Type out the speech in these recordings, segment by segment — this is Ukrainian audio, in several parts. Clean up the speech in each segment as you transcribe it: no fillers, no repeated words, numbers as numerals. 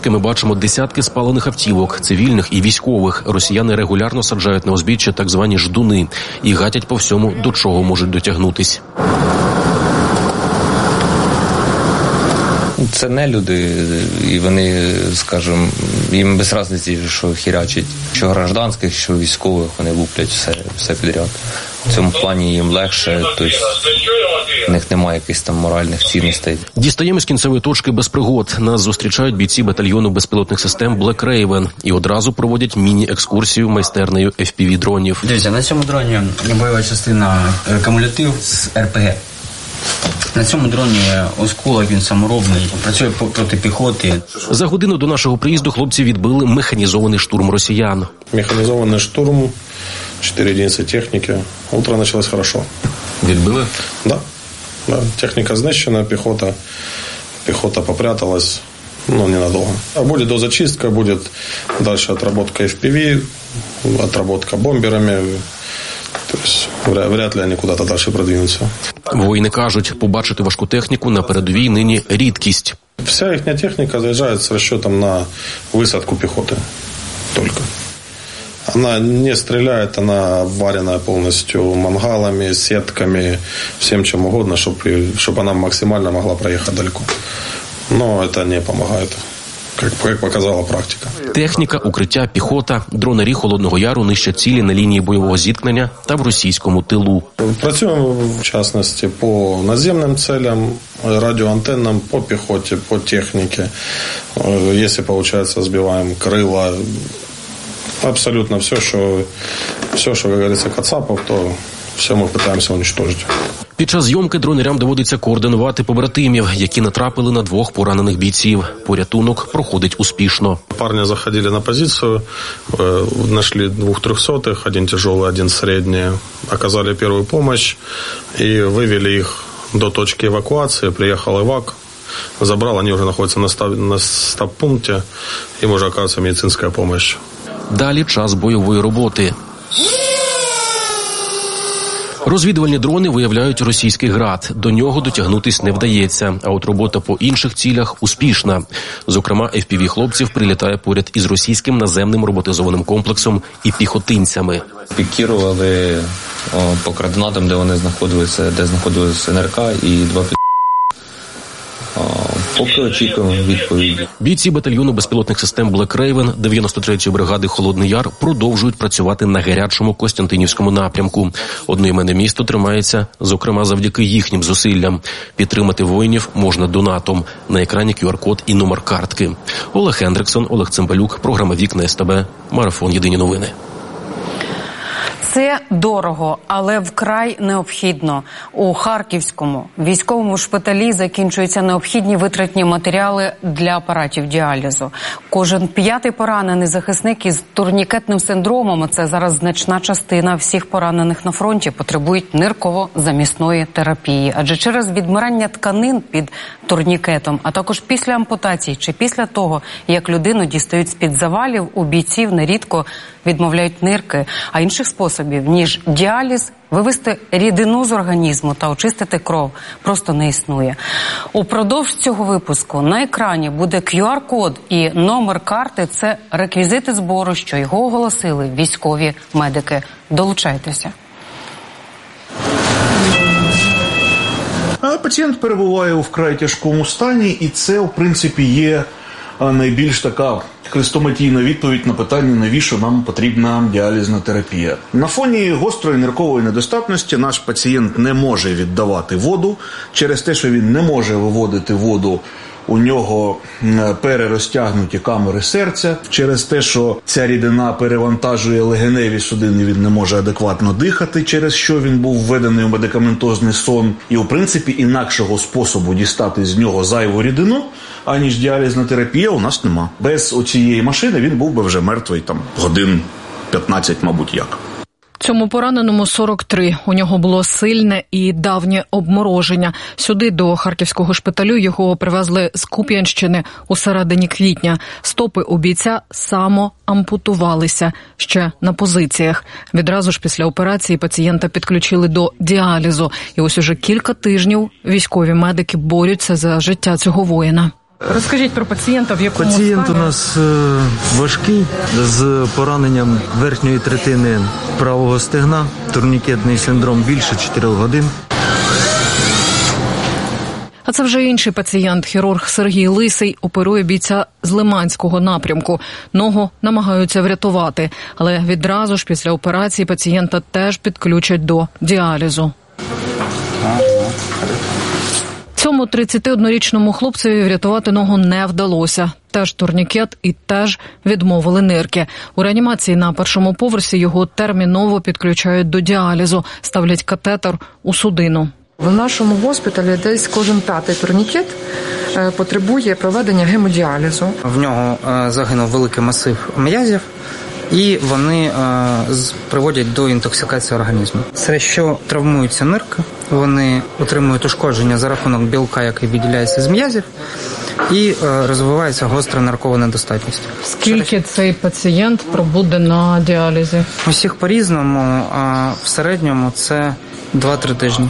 сводки ми бачимо десятки спалених автівок, цивільних і військових. Росіяни регулярно саджають на узбіччя так звані ждуни і гатять по всьому, до чого можуть дотягнутись. Це не люди, і вони, скажімо, їм без різниці, що хірячить, що гражданських, що військових, вони луплять все підряд. В цьому плані їм легше, тобто в них немає якихось там моральних цінностей. Дістаємо з кінцевої точки без пригод. Нас зустрічають бійці батальйону безпілотних систем Black Raven і одразу проводять міні-екскурсію майстернею FPV-дронів. Дивіться, на цьому дроні бойова частина кумулятив з РПГ. На цьому дроні осколок, він саморобний, працює проти піхоти. За годину до нашого приїзду хлопці відбили механізований штурм росіян. Механізований штурм, 4 одиниці техніки. Утро почалось хорошо. Відбили? Да. Техніка знищена, піхота попряталась, ненадовго. Буде дозачистка, буде далі отработка FPV, отработка бомберами. Тобто, вряд ли вони куди-то далі продвинуться. Воїни кажуть, побачити важку техніку на передовій нині рідкість. Вся їхня техніка заїжджає з розчетом на висадку піхоти. Тільки. Она не стреляет, она обварена полностью мангалами, сетками, всем чем угодно, чтобы она максимально могла проехать далеко. Но это не помогает, как показала практика. Техніка, укриття, піхота, дронері Холодного Яру нищать цілі на лінії бойового зіткнення та в російському тилу. Працюємо, в частності, по наземним целям, радіоантеннам, по піхоті, по техніці. Якщо виходить, збиваємо крила. Абсолютно все, що, як говориться, кацапов, то все ми намагаємося уничтожити. Під час зйомки дронерям доводиться координувати побратимів, які натрапили на 2 поранених бійців. Порятунок проходить успішно. Парни заходили на позицію, знайшли 2 трьохсотих, 1 тяжелый, 1 середній, оказали першу допомогу і вивели їх до точки евакуації. Приїхав евак, забрал, вони вже знаходяться на стаб-пункті, їм вже оказується медицинська допомога. Далі час бойової роботи. Розвідувальні дрони виявляють російський град. До нього дотягнутись не вдається, а от робота по інших цілях успішна. Зокрема, FPV-хлопців прилітає поряд із російським наземним роботизованим комплексом і піхотинцями. Пікірували по координатам, де вони знаходилися, НРК і 2 поки очікуємо відповіді. Бійці батальйону безпілотних систем Black Raven 93-ї бригади Холодний Яр продовжують працювати на гарячому Костянтинівському напрямку. Одноіменне місто тримається, зокрема, завдяки їхнім зусиллям. Підтримати воїнів можна донатом. На екрані QR-код і номер картки. Олег Хендриксон, Олег Цимбалюк, програма «Вікна СТБ», Марафон «Єдині новини». Це дорого, але вкрай необхідно. У Харківському військовому шпиталі закінчуються необхідні витратні матеріали для апаратів діалізу. Кожен 5-й поранений захисник із турнікетним синдромом, а це зараз значна частина всіх поранених на фронті, потребують нирково-замісної терапії. Адже через відмирання тканин під турнікетом, а також після ампутації чи після того, як людину дістають з-під завалів, у бійців нерідко відмовляють нирки, а інших способів, ніж діаліз, вивести рідину з організму та очистити кров просто не існує. Упродовж цього випуску на екрані буде QR-код і номер карти – це реквізити збору, що його оголосили військові медики. Долучайтеся. Пацієнт перебуває у вкрай тяжкому стані, і це, в принципі, є найбільш така хрестоматійна відповідь на питання, навіщо нам потрібна діалізна терапія. На фоні гострої ниркової недостатності наш пацієнт не може віддавати воду. Через те, що він не може виводити воду, у нього перерозтягнуті камери серця. Через те, що ця рідина перевантажує легеневі судини, він не може адекватно дихати, через що він був введений у медикаментозний сон. І, в принципі, інакшого способу дістати з нього зайву рідину, аніж діалізна терапія, у нас нема. Без оцієї машини він був би вже мертвий годин 15, мабуть, як. Цьому пораненому 43. У нього було сильне і давнє обмороження. Сюди, до Харківського шпиталю, його привезли з Куп'янщини у середині квітня. Стопи у бійця самоампутувалися ще на позиціях. Відразу ж після операції пацієнта підключили до діалізу. І ось уже кілька тижнів військові медики борються за життя цього воїна. Розкажіть про пацієнта, в якому Пацієнт стані? у нас важкий, з пораненням верхньої третини правого стегна, турнікетний синдром більше 4 годин. А це вже інший пацієнт. Хірург Сергій Лисий оперує бійця з Лиманського напрямку. Ногу намагаються врятувати, але відразу ж після операції пацієнта теж підключать до діалізу. Цьому 31-річному хлопцеві врятувати ногу не вдалося. Теж турнікет і теж відмовили нирки. У реанімації на першому поверсі його терміново підключають до діалізу, ставлять катетер у судину. В нашому госпіталі десь кожен 5-й турнікет потребує проведення гемодіалізу. В нього загинув великий масив м'язів, і вони приводять до інтоксикації організму. Це що травмується нирка, вони отримують ушкодження за рахунок білка, який виділяється з м'язів, і розвивається гостра наркова недостатність. Скільки цей пацієнт пробуде на діалізі? Усіх по-різному, а в середньому це 2-3 тижні.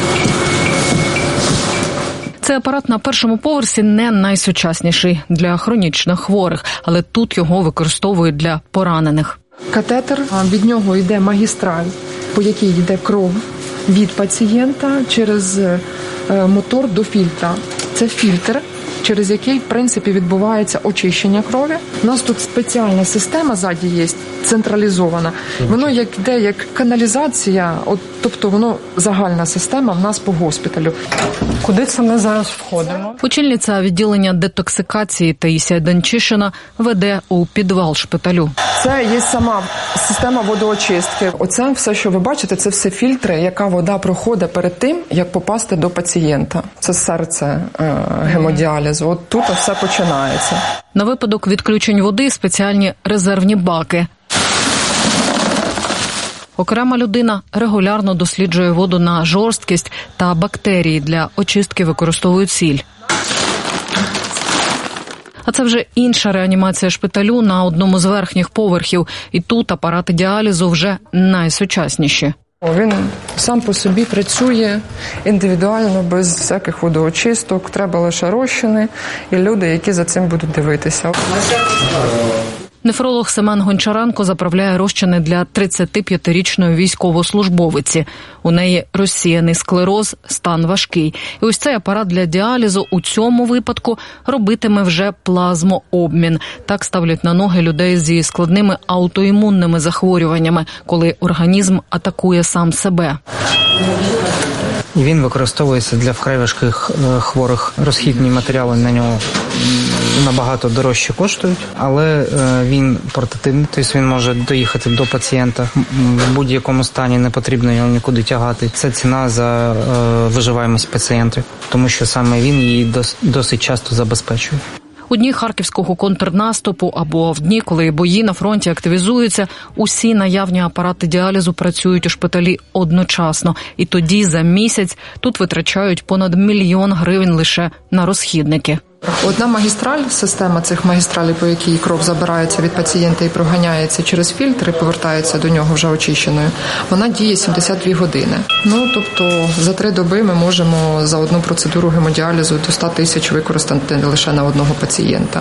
Цей апарат на першому поверсі не найсучасніший для хронічних хворих, але тут його використовують для поранених. Катетер, від нього йде магістраль, по якій йде кров від пацієнта через мотор до фільтра. Це фільтр, через який, в принципі, відбувається очищення крові. У нас тут спеціальна система ззаді є, централізована. Воно йде як каналізація, тобто воно загальна система в нас по госпіталю. Куди це ми зараз входимо? Очільниця відділення детоксикації Таїсія Данчишина веде у підвал шпиталю. Це є сама система водоочистки. Оце все, що ви бачите, це все фільтри, яка вода проходить перед тим, як попасти до пацієнта. Це серце гемодіалізу. От тут все починається. На випадок відключень води спеціальні резервні баки. Окрема людина регулярно досліджує воду на жорсткість та бактерії. Для очистки використовують сіль. А це вже інша реанімація шпиталю на одному з верхніх поверхів. І тут апарати діалізу вже найсучасніші. Він сам по собі працює індивідуально, без всяких водоочисток. Треба лише розчини і люди, які за цим будуть дивитися. Нефролог Семен Гончаренко заправляє розчини для 35-річної військовослужбовиці. У неї розсіяний склероз, стан важкий. І ось цей апарат для діалізу у цьому випадку робитиме вже плазмообмін. Так ставлять на ноги людей зі складними аутоімунними захворюваннями, коли організм атакує сам себе. Він використовується для вкрай важких хворих. Розхідні матеріали на нього набагато дорожче коштують, але він портативний, тобто він може доїхати до пацієнта в будь-якому стані, не потрібно його нікуди тягати. Це ціна за виживаємість пацієнтів, тому що саме він її досить часто забезпечує. У дні харківського контрнаступу або в дні, коли бої на фронті активізуються, усі наявні апарати діалізу працюють у шпиталі одночасно. І тоді за місяць тут витрачають понад 1 мільйон гривень лише на розхідники. Одна магістраль, система цих магістралей, по якій кров забирається від пацієнта і проганяється через фільтр і повертається до нього вже очищеною, вона діє 72 години. Тобто за 3 доби ми можемо за одну процедуру гемодіалізу до 100 тисяч використати лише на одного пацієнта.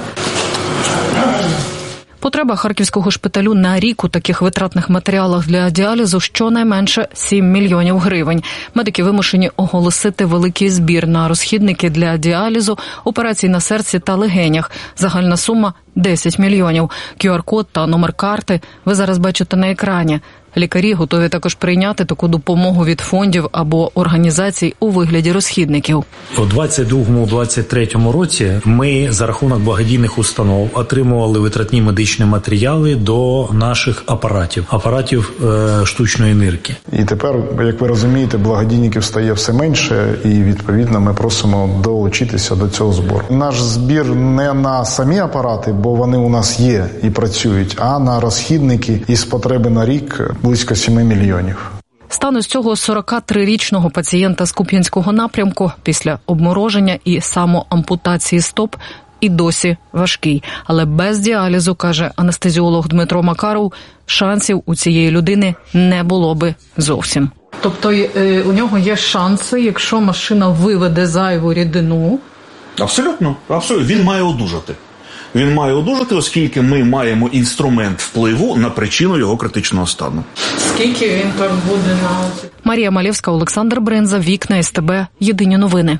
Потреба харківського шпиталю на рік у таких витратних матеріалах для діалізу щонайменше 7 мільйонів гривень. Медики вимушені оголосити великий збір на розхідники для діалізу, операцій на серці та легенях. Загальна сума – 10 мільйонів. QR-код та номер карти ви зараз бачите на екрані. Лікарі готові також прийняти таку допомогу від фондів або організацій у вигляді розхідників. У 22-23 році ми за рахунок благодійних установ отримували витратні медичні матеріали до наших апаратів штучної нирки. І тепер, як ви розумієте, благодійників стає все менше, і відповідно ми просимо долучитися до цього збору. Наш збір не на самі апарати, бо вони у нас є і працюють, а на розхідники із потреби на рік близько 7 мільйонів. Стан із цього 43-річного пацієнта з Куп'янського напрямку після обмороження і самоампутації стоп і досі важкий. Але без діалізу, каже анестезіолог Дмитро Макаров, шансів у цієї людини не було би зовсім. Тобто у нього є шанси, якщо машина виведе зайву рідину, Абсолютно. Він має одужати. Він має одужати, оскільки ми маємо інструмент впливу на причину його критичного стану. Скільки він так буде на... Марія Малєвська, Олександр Бринза, Вікна СТБ, Єдині новини.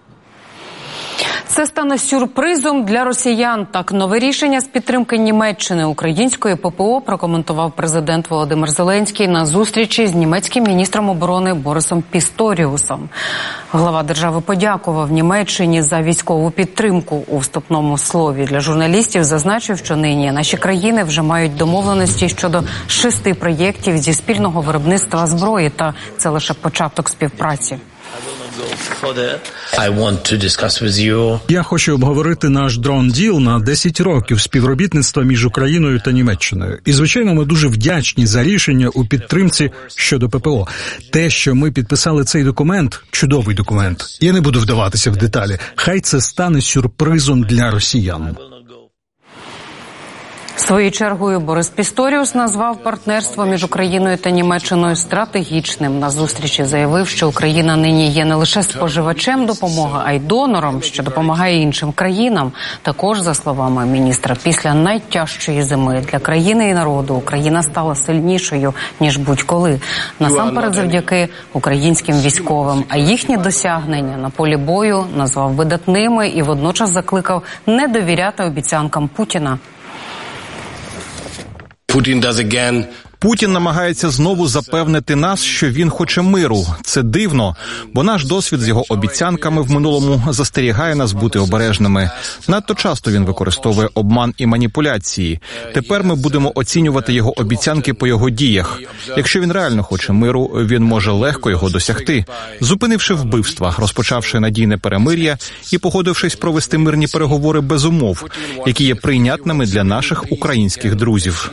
Це стане сюрпризом для росіян. Так, нове рішення з підтримки Німеччини української ППО прокоментував президент Володимир Зеленський на зустрічі з німецьким міністром оборони Борисом Пісторіусом. Глава держави подякував Німеччині за військову підтримку. У вступному слові для журналістів зазначив, що нині наші країни вже мають домовленості щодо 6 проєктів зі спільного виробництва зброї, та це лише початок співпраці. Я хочу обговорити наш дрон-діл на 10 років співробітництва між Україною та Німеччиною. І, звичайно, ми дуже вдячні за рішення у підтримці щодо ППО. Те, що ми підписали цей документ, чудовий документ. Я не буду вдаватися в деталі. Хай це стане сюрпризом для росіян. Своєю чергою Борис Пісторіус назвав партнерство між Україною та Німеччиною стратегічним. На зустрічі заявив, що Україна нині є не лише споживачем допомоги, а й донором, що допомагає іншим країнам. Також, за словами міністра, після найтяжчої зими для країни і народу Україна стала сильнішою, ніж будь-коли. Насамперед завдяки українським військовим. А їхні досягнення на полі бою назвав видатними і водночас закликав не довіряти обіцянкам Путіна. Путін намагається знову запевнити нас, що він хоче миру. Це дивно, бо наш досвід з його обіцянками в минулому застерігає нас бути обережними. Надто часто він використовує обман і маніпуляції. Тепер ми будемо оцінювати його обіцянки по його діях. Якщо він реально хоче миру, він може легко його досягти, зупинивши вбивства, розпочавши надійне перемир'я і погодившись провести мирні переговори без умов, які є прийнятними для наших українських друзів.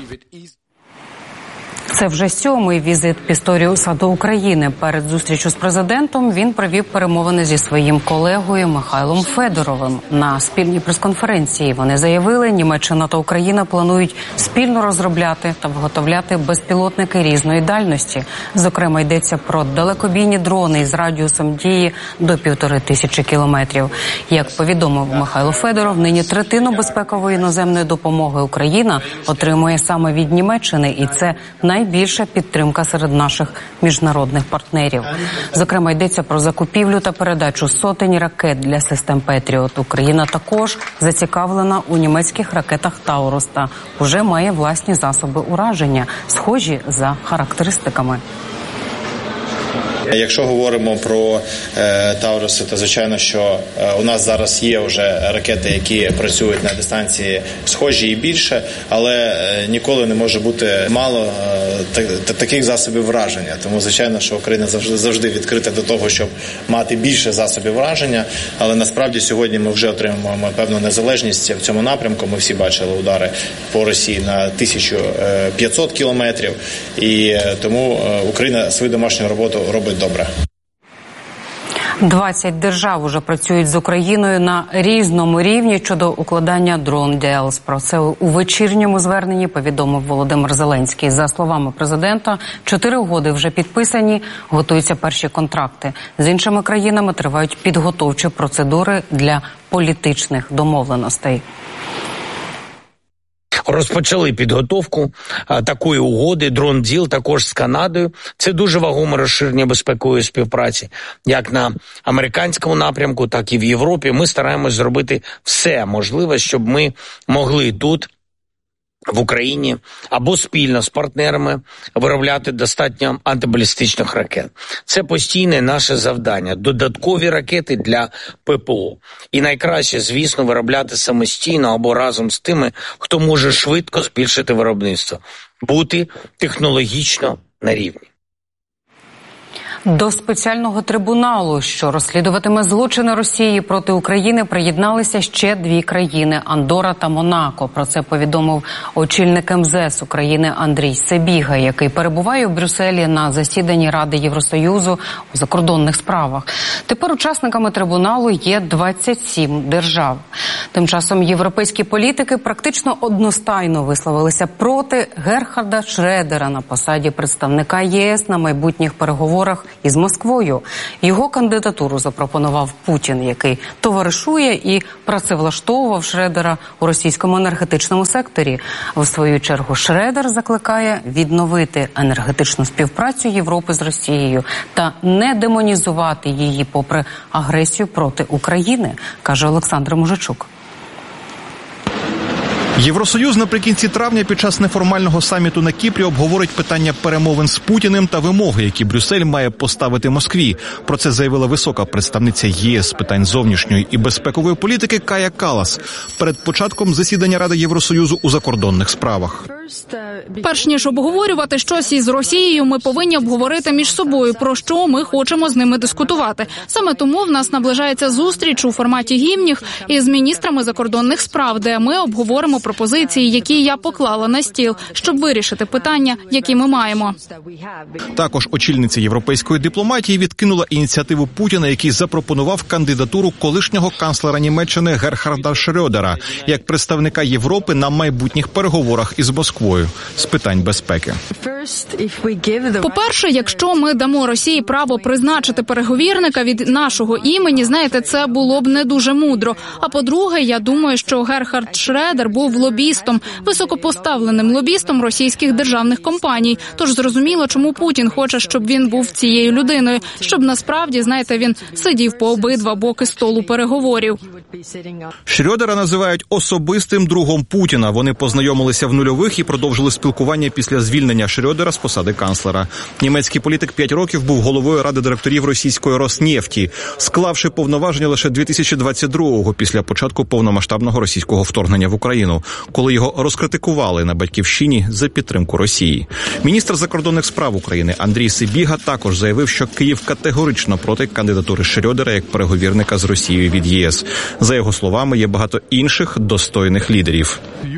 Це вже 7-й візит Пісторіуса до України. Перед зустрічю з президентом він провів перемовини зі своїм колегою Михайлом Федоровим. На спільній прес-конференції вони заявили, Німеччина та Україна планують спільно розробляти та виготовляти безпілотники різної дальності. Зокрема, йдеться про далекобійні дрони із радіусом дії до 1500 кілометрів. Як повідомив Михайло Федоров, нині третину безпекової іноземної допомоги Україна отримує саме від Німеччини, і це найбільша підтримка серед наших міжнародних партнерів. Зокрема, йдеться про закупівлю та передачу сотень ракет для систем «Петріот». Україна також зацікавлена у німецьких ракетах «Таурус» та вже має власні засоби ураження, схожі за характеристиками. Якщо говоримо про Тауруси, то звичайно, що у нас зараз є вже ракети, які працюють на дистанції схожі і більше, але ніколи не може бути мало таких засобів враження. Тому, звичайно, що Україна завжди відкрита до того, щоб мати більше засобів враження, але насправді сьогодні ми вже отримуємо певну незалежність в цьому напрямку. Ми всі бачили удари по Росії на 1500 кілометрів, і тому Україна свою домашню роботу робить добре. 20 держав уже працюють з Україною на різному рівні щодо укладання Drone Deals. Про це у вечірньому зверненні повідомив Володимир Зеленський. За словами президента, 4 угоди вже підписані, готуються перші контракти. З іншими країнами тривають підготовчі процедури для політичних домовленостей. Розпочали підготовку такої угоди, дрон-діл, також з Канадою. Це дуже вагоме розширення безпекової співпраці. Як на американському напрямку, так і в Європі. Ми стараємось зробити все можливе, щоб ми могли тут, в Україні, або спільно з партнерами виробляти достатньо антибалістичних ракет. Це постійне наше завдання. Додаткові ракети для ППО. І найкраще, звісно, виробляти самостійно або разом з тими, хто може швидко збільшити виробництво. Бути технологічно на рівні. До спеціального трибуналу, що розслідуватиме злочини Росії проти України, приєдналися ще 2 країни – Андорра та Монако. Про це повідомив очільник МЗС України Андрій Сибіга, який перебуває у Брюсселі на засіданні Ради Євросоюзу у закордонних справах. Тепер учасниками трибуналу є 27 держав. Тим часом європейські політики практично одностайно висловилися проти Герхарда Шредера на посаді представника ЄС на майбутніх переговорах із Москвою. Його кандидатуру запропонував Путін, який товаришує і працевлаштовував Шредера у російському енергетичному секторі. В свою чергу Шредер закликає відновити енергетичну співпрацю Європи з Росією та не демонізувати її попри агресію проти України, каже Олександр Мужичук. Євросоюз наприкінці травня під час неформального саміту на Кіпрі обговорить питання перемовин з Путіним та вимоги, які Брюссель має поставити Москві. Про це заявила висока представниця ЄС з питань зовнішньої і безпекової політики Кая Каллас перед початком засідання Ради Євросоюзу у закордонних справах. Перш ніж обговорювати щось із Росією, ми повинні обговорити між собою, про що ми хочемо з ними дискутувати. Саме тому в нас наближається зустріч у форматі гімнів із міністрами закордонних справ, де ми обговоримо пропозиції, які я поклала на стіл, щоб вирішити питання, які ми маємо. Також очільниця європейської дипломатії відкинула ініціативу Путіна, який запропонував кандидатуру колишнього канцлера Німеччини Герхарда Шрёдера як представника Європи на майбутніх переговорах із Москвою з питань безпеки. По-перше, якщо ми дамо Росії право призначити переговірника від нашого імені, знаєте, це було б не дуже мудро. А по-друге, я думаю, що Герхард Шредер був лобістом, високопоставленим лобістом російських державних компаній. Тож зрозуміло, чому Путін хоче, щоб він був цією людиною, щоб насправді, знаєте, він сидів по обидва боки столу переговорів. Шрёдера називають особистим другом Путіна. Вони познайомилися в нульових і продовжили спілкування після звільнення Шрёдера з посади канцлера. Німецький політик 5 років був головою ради директорів російської Роснефті, склавши повноваження лише 2022-го після початку повномасштабного російського вторгнення в Україну, коли його розкритикували на Батьківщині за підтримку Росії. Міністр закордонних справ України Андрій Сибіга також заявив, що Київ категорично проти кандидатури Шрёдера як переговірника з Росією від ЄС. За його словами, є багато інших достойних лідерів.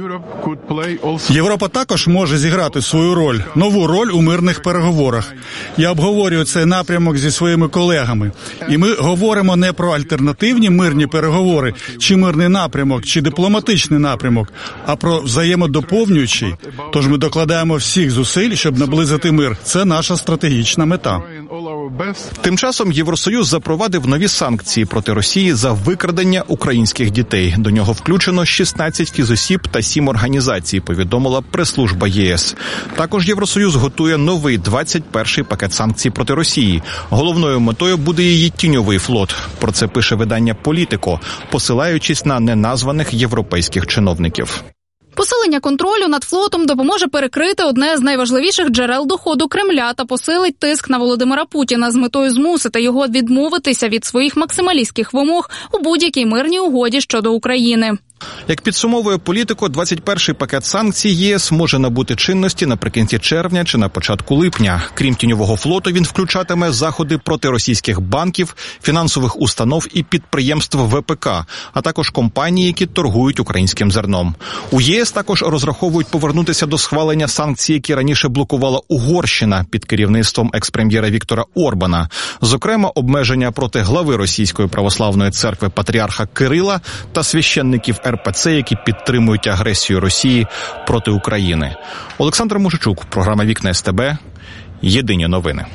Європа також може зіграти свою роль, нову роль у мирних переговорах. Я обговорюю цей напрямок зі своїми колегами. І ми говоримо не про альтернативні мирні переговори, чи мирний напрямок, чи дипломатичний напрямок, а про взаємодоповнюючий. Тож ми докладаємо всіх зусиль, щоб наблизити мир. Це наша стратегічна мета. Тим часом Євросоюз запровадив нові санкції проти Росії за викрадення українських дітей. До нього включено 16 фізосіб та 7 організацій, повідомила прес-служба ЄС. Також Євросоюз готує новий 21-й пакет санкцій проти Росії. Головною метою буде її тіньовий флот. Про це пише видання «Політико», посилаючись на неназваних європейських чиновників. Посилення контролю над флотом допоможе перекрити одне з найважливіших джерел доходу Кремля та посилить тиск на Володимира Путіна з метою змусити його відмовитися від своїх максималістських вимог у будь-якій мирній угоді щодо України. Як підсумовує «Політико», 21-й пакет санкцій ЄС може набути чинності наприкінці червня чи на початку липня. Крім тіньового флоту, він включатиме заходи проти російських банків, фінансових установ і підприємств ВПК, а також компаній, які торгують українським зерном. У ЄС також розраховують повернутися до схвалення санкцій, які раніше блокувала Угорщина під керівництвом екс-прем'єра Віктора Орбана. Зокрема, обмеження проти глави Російської православної церкви патріарха Кирила та священників РПЦ, які підтримують агресію Росії проти України. Олександр Мужичук, програма «Вікна СТБ», єдині новини.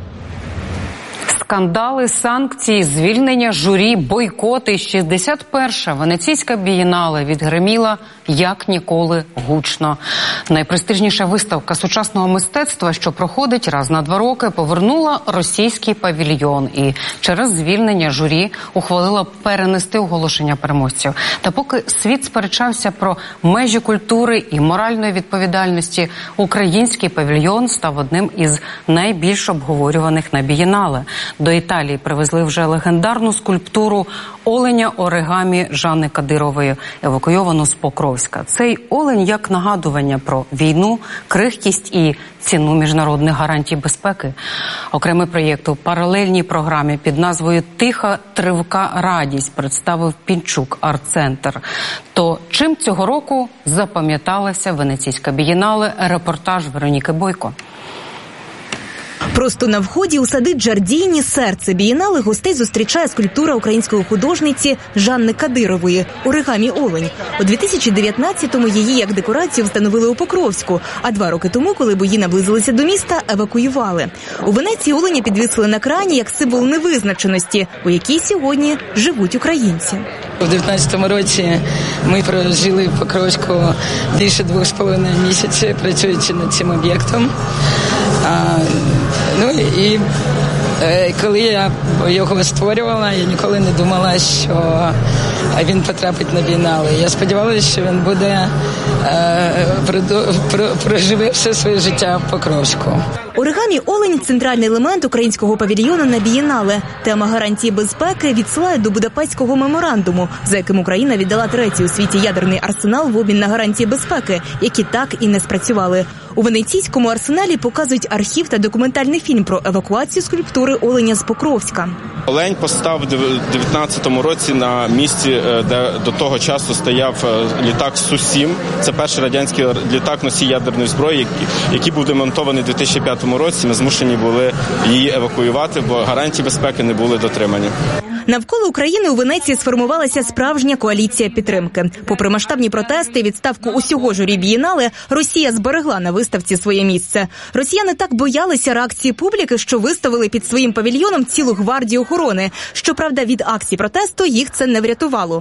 Скандали, санкції, звільнення журі, бойкоти. 61-ша Венеційська бієнале відгриміла як ніколи гучно. Найпрестижніша виставка сучасного мистецтва, що проходить раз на 2 роки, повернула російський павільйон і через звільнення журі ухвалила перенести оголошення переможців. Та поки світ сперечався про межі культури і моральної відповідальності, український павільйон став одним із найбільш обговорюваних на бієнале. До Італії привезли вже легендарну скульптуру оленя оригамі Жанни Кадирової, евакуйовану з Покровська. Цей олень як нагадування про війну, крихкість і ціну міжнародних гарантій безпеки. Окремий проєкт у паралельній програмі під назвою «Тиха тривка радість» представив Пінчук арт-центр. То чим цього року запам'яталася Венеційська бієнале? Репортаж Вероніки Бойко. Просто на вході у сади Джардіні, серце бієнале, гостей зустрічає скульптура української художниці Жанни Кадирової «Оригамі Олень». У 2019-му її як декорацію встановили у Покровську, а 2 роки тому, коли бої наблизилися до міста, евакуювали. У Венеції оленя підвісили на крані як символ невизначеності, у якій сьогодні живуть українці. У 19-му році ми прожили в Покровську більше 2,5 місяці, працюючи над цим об'єктом. І коли я його створювала, я ніколи не думала, що він потрапить на бієнале. Я сподівалася, що він буде проживе все своє життя в Покровську. «Оригамі Олень» – центральний елемент українського павільйону на бієнале. Тема гарантії безпеки відсилає до Будапештського меморандуму, за яким Україна віддала 3-й у світі ядерний арсенал в обмін на гарантії безпеки, які так і не спрацювали. У Венеційському арсеналі показують архів та документальний фільм про евакуацію скульптури оленя з Покровська. Олень постав у 19-му році на місці, де до того часу стояв літак Су-7. Це перший радянський літак-носій ядерної зброї, який був демонтований у 2005 році. Ми змушені були її евакуювати, бо гарантії безпеки не були дотримані. Навколо України у Венеції сформувалася справжня коаліція підтримки. Попри масштабні протести і відставку усього журі бієнале, Росія зберегла на виставці своє місце. Росіяни так боялися реакції публіки, що виставили під своїм павільйоном цілу гвардію охорони. Щоправда, від акцій протесту їх це не врятувало.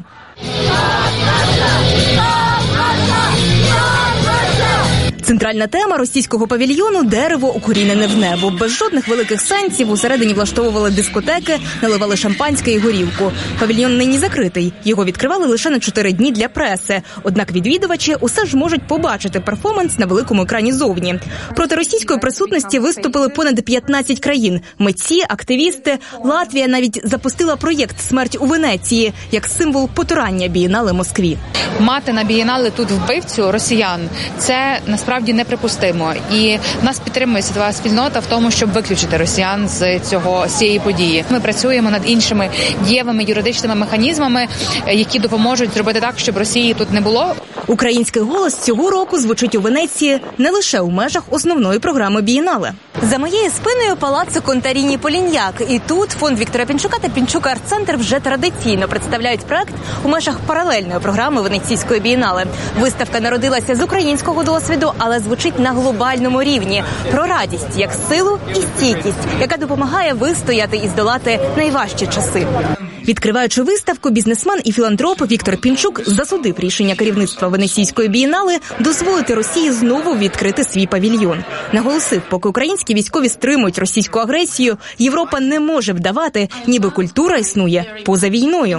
Центральна тема російського павільйону – дерево, укорінене в небо. Без жодних великих сенсів усередині влаштовували дискотеки, наливали шампанське і горілку. Павільйон нині закритий. Його відкривали лише на 4 дні для преси. Однак відвідувачі усе ж можуть побачити перформанс на великому екрані зовні. Проти російської присутності виступили понад 15 країн. Митці, активісти. Латвія навіть запустила проєкт «Смерть у Венеції» як символ потурання бієнале Москві. Мати на бієнале тут вбивцю росіян – це насправді неприпустимо. І нас підтримує світова спільнота в тому, щоб виключити росіян з цієї події. Ми працюємо над іншими дієвими юридичними механізмами, які допоможуть зробити так, щоб Росії тут не було. Український голос цього року звучить у Венеції не лише у межах основної програми бієнале. За моєю спиною палаццо Контаріні Поліньяк. І тут фонд Віктора Пінчука та Пінчук Арт-центр вже традиційно представляють проект у межах паралельної програми Венеційської бієнале. Виставка народилася з українського досвіду, але звучить на глобальному рівні. Про радість як силу і стійкість, яка допомагає вистояти і здолати найважчі часи. Відкриваючи виставку, бізнесмен і філантроп Віктор Пінчук засудив рішення керівництва Венеційської бієнале дозволити Росії знову відкрити свій павільйон. Наголосив, поки українські військові стримують російську агресію, Європа не може вдавати, ніби культура існує поза війною.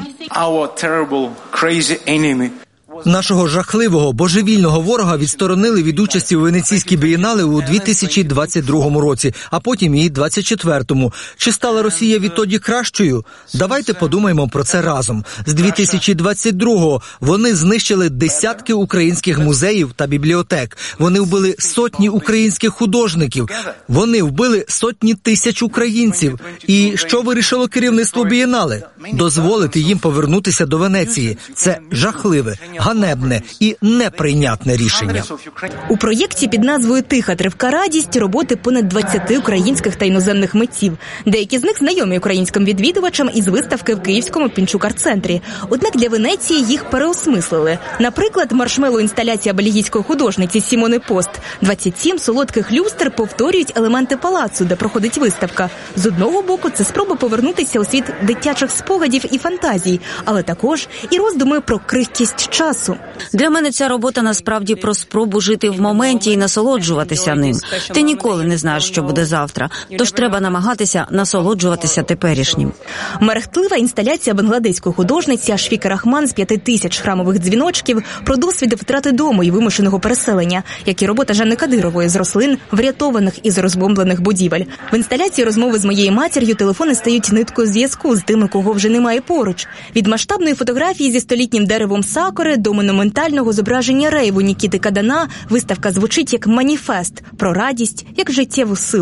Нашого жахливого, божевільного ворога відсторонили від участі у Венеційській бієнале у 2022 році, а потім і 2024. Чи стала Росія відтоді кращою? Давайте подумаємо про це разом. З 2022-го вони знищили десятки українських музеїв та бібліотек. Вони вбили сотні українських художників. Вони вбили сотні тисяч українців. І що вирішило керівництво бієнале? Дозволити їм повернутися до Венеції. Це жахливе, ганебне і неприйнятне рішення. У проєкті під назвою «Тиха тривка радість» роботи понад 20 українських та іноземних митців. Деякі з них знайомі українським відвідувачам із виставки в Київському Пінчук Арт-центрі. Однак для Венеції їх переосмислили. Наприклад, маршмеллоу-інсталяція бельгійської художниці Сімони Пост. 27 солодких люстр повторюють елементи палацу, де проходить виставка. З одного боку, це спроба повернутися у світ дитячих спогадів і фантазій, але також і роздуми про крихкість часу. Для мене ця робота насправді про спробу жити в моменті і насолоджуватися ним. Ти ніколи не знаєш, що буде завтра, тож треба намагатися насолоджуватися теперішнім. Мерехтлива інсталяція бангладеської художниці Ашфіки Рахман з 5000 храмових дзвіночків про досвід втрати дому і вимушеного переселення, як і робота Жанни Кадирової з рослин, врятованих із розбомблених будівель. В інсталяції розмови з моєю матір'ю телефони стають ниткою зв'язку з тими, кого вже немає поруч. Від масштабної фотографії зі столітнім деревом сакури до монументального зображення рейву Нікіти Кадана виставка звучить як маніфест про радість, як життєву силу.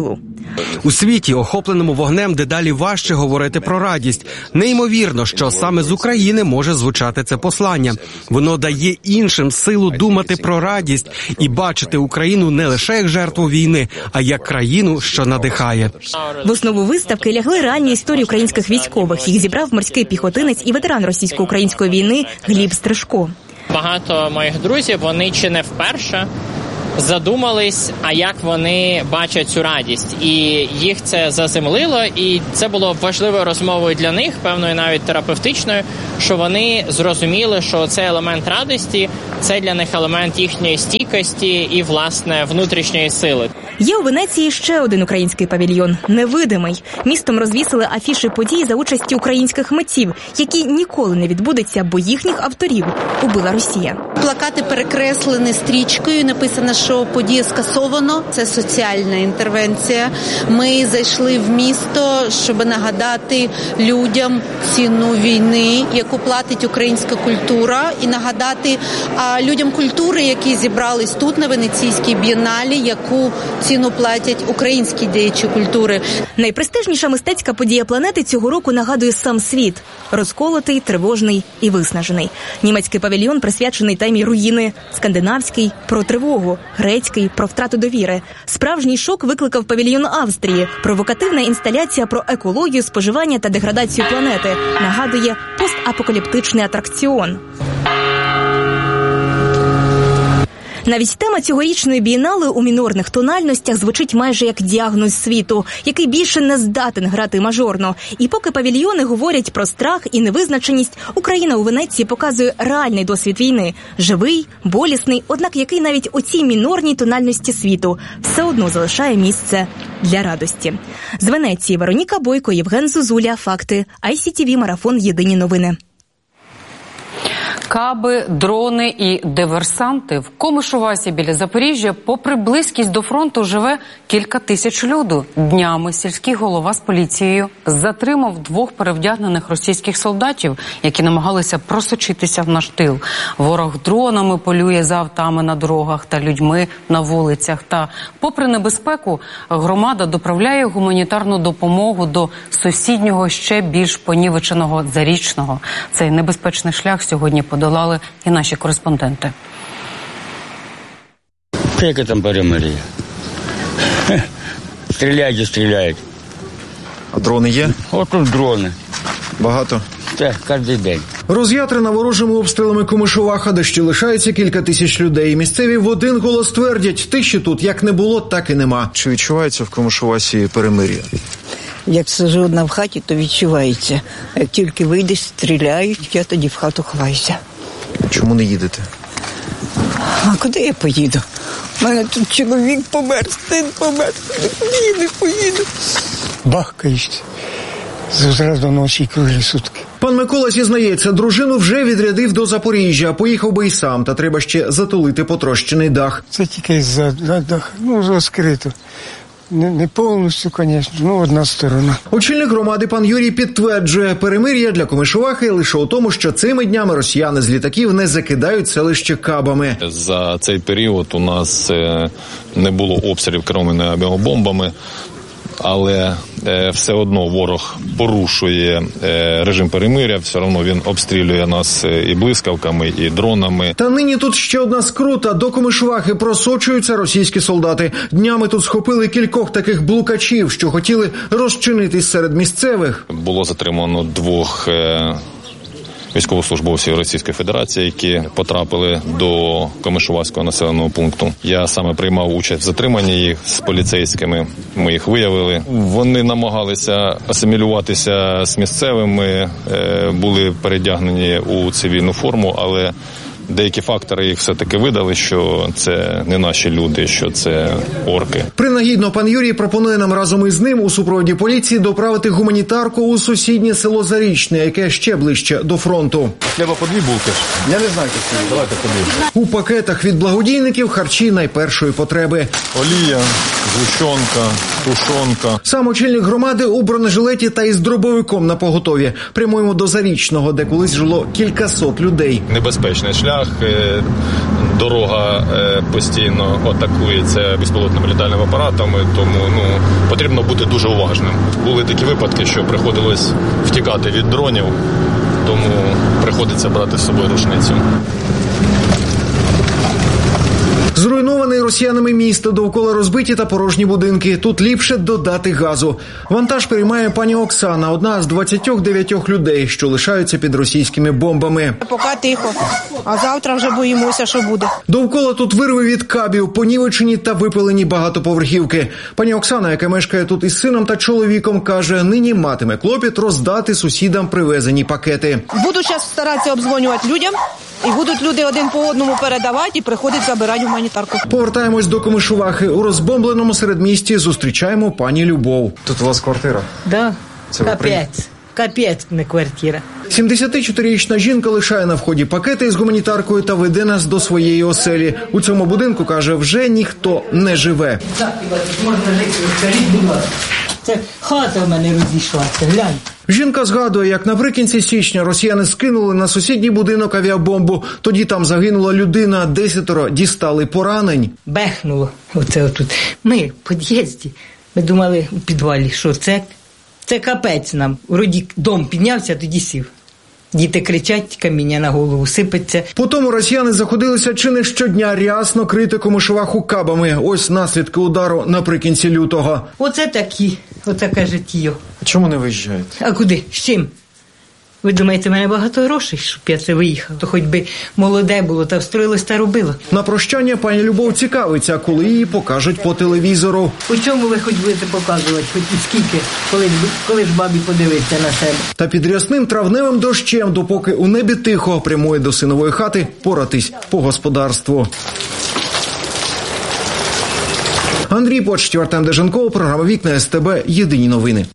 У світі, охопленому вогнем, дедалі важче говорити про радість. Неймовірно, що саме з України може звучати це послання. Воно дає іншим силу думати про радість і бачити Україну не лише як жертву війни, а як країну, що надихає. В основу виставки лягли реальні історії українських військових. Їх зібрав морський піхотинець і ветеран російсько-української війни Гліб Стрижко. Багато моїх друзів, вони чи не вперше задумались, а як вони бачать цю радість. І їх це заземлило, і це було важливою розмовою для них, певною навіть терапевтичною, що вони зрозуміли, що цей елемент радості – це для них елемент їхньої стійкості і, власне, внутрішньої сили. Є у Венеції ще один український павільйон – «Невидимий». Містом розвісили афіші подій за участі українських митців, які ніколи не відбудуться, бо їхніх авторів убила Росія. Плакати перекреслені стрічкою, написано, що подія скасовано. Це соціальна інтервенція. Ми зайшли в місто, щоб нагадати людям ціну війни, яку платить українська культура, і нагадати людям культури, які зібрались тут на Венеційській бієналі, яку ціну платять українські діячі культури. Найпрестижніша мистецька подія планети цього року нагадує сам світ. Розколотий, тривожний і виснажений. Німецький павільйон присвячений темі руїни. Скандинавський – про тривогу. Грецький – про втрату довіри. Справжній шок викликав павільйон Австрії. Провокативна інсталяція про екологію, споживання та деградацію планети. Нагадує постапокаліптичний атракціон. Навіть тема цьогорічної бієнале у мінорних тональностях звучить майже як діагноз світу, який більше не здатен грати мажорно. І поки павільйони говорять про страх і невизначеність, Україна у Венеції показує реальний досвід війни. Живий, болісний, однак який навіть у цій мінорній тональності світу все одно залишає місце для радості. З Венеції Вероніка Бойко, Євген Зозуля. Факти. ICTV Марафон. Єдині новини. Каби, дрони і диверсанти. В Комишувасі біля Запоріжжя, попри близькість до фронту, живе кілька тисяч люду. Днями сільський голова з поліцією затримав 2 перевдягнених російських солдатів, які намагалися просочитися в наш тил. Ворог дронами полює за автами на дорогах та людьми на вулицях. Та, попри небезпеку, громада доправляє гуманітарну допомогу до сусіднього, ще більш понівеченого Зарічного. Цей небезпечний шлях сьогодні подолали і наші кореспонденти. Яке там перемир'я? Стріляють. А дрони є? Отут дрони. Багато? Так, кожен день. Роз'ятрена ворожими обстрілами Комишуваха, де ще лишається кілька тисяч людей. Місцеві в один голос твердять, тиші тут як не було, так і нема. Чи відчувається в Комишувасі перемир'я? Як сижу одна в хаті, то відчувається. Як тільки вийдеш, стріляють, я тоді в хату ховаюся. Чому не їдете? А куди я поїду? У мене тут чоловік помер, син помер. Не поїду. Бахкаєш. Зразу ночі круглі сутки. Пан Микола зізнається, дружину вже відрядив до Запоріжжя, поїхав би й сам, та треба ще затулити потрощений дах. Це тільки за дах, розкрито. Не повністю, звісно, одна сторона. Очільник громади пан Юрій підтверджує, перемир'я для Комишувахи лише у тому, що цими днями росіяни з літаків не закидають селище кабами. За цей період у нас не було обстрілів керованими авіабомбами, але все одно ворог порушує режим перемир'я, все одно він обстрілює нас і блискавками, і дронами. Та нині тут ще одна скрута. До Комишувахи просочуються російські солдати. Днями тут схопили кількох таких блукачів, що хотіли розчинитись серед місцевих. Було затримано 2 військовослужбовців Російської Федерації, які потрапили до Комишувацького населеного пункту. Я саме приймав участь в затриманні їх з поліцейськими. Ми їх виявили. Вони намагалися асимілюватися з місцевими, були передягнені у цивільну форму, але деякі фактори їх все-таки видали, що це не наші люди, що це орки. Принагідно пан Юрій пропонує нам разом із ним у супроводі поліції доправити гуманітарку у сусіднє село Зарічне, яке ще ближче до фронту. Треба по 2 булки. Я не знаю, як давайте по 2. У пакетах від благодійників харчі найпершої потреби. Олія, згущенка, тушонка. Сам очільник громади у бронежилеті та із дробовиком на поготові. Прямуємо до Зарічного, де колись жило кількасот людей. Небезпечний шлях. шлях, дорога постійно атакується безпілотними літальними апаратами, тому потрібно бути дуже уважним. Були такі випадки, що приходилось втікати від дронів, тому приходиться брати з собою рушницю. Зруйнований росіянами місто, довкола розбиті та порожні будинки. Тут ліпше додати газу. Вантаж переймає пані Оксана, одна з 29 людей, що лишаються під російськими бомбами. Поки тихо, а завтра вже боїмося, що буде. Довкола тут вирви від кабів, понівечені та випилені багатоповерхівки. Пані Оксана, яка мешкає тут із сином та чоловіком, каже, нині матиме клопіт роздати сусідам привезені пакети. Буду зараз старатися обдзвонювати людям. І будуть люди один по одному передавати і приходять забирати гуманітарку. Повертаємось до Комишувахи. У розбомбленому середмісті зустрічаємо пані Любов. Тут у вас квартира? Да, капець, не квартира. 74-річна жінка лишає на вході пакети із гуманітаркою та веде нас до своєї оселі. У цьому будинку, каже, вже ніхто не живе. Можна жити, скажіть, будь ласка. Це хата в мене розійшлася, глянь. Жінка згадує, як наприкінці січня росіяни скинули на сусідній будинок авіабомбу. Тоді там загинула людина, 10 дістали поранень. Бехнуло оце отут. Ми в під'їзді, ми думали у підвалі, що це капець нам. Вроді дом піднявся, тоді сів. Діти кричать, каміння на голову сипеться. Потім росіяни заходилися чи не щодня рясно крити Комишуваху кабами. Ось наслідки удару наприкінці лютого. Оце такі, отаке життя. А чому не виїжджаєте? А куди? З чим? Ви думаєте, в мене багато грошей, щоб я це виїхав? То хоч би молоде було, та встроїлось та робило. На прощання пані Любов цікавиться, коли її покажуть по телевізору. У чому ви хоч будете показувати? Хоч і скільки? Коли ж бабі подивиться на себе? Та під рясним травневим дощем, допоки у небі тихо, прямує до синової хати поратись по господарству. Андрій Почтів, Артем Деженков, програма «Вікна СТБ», єдині новини.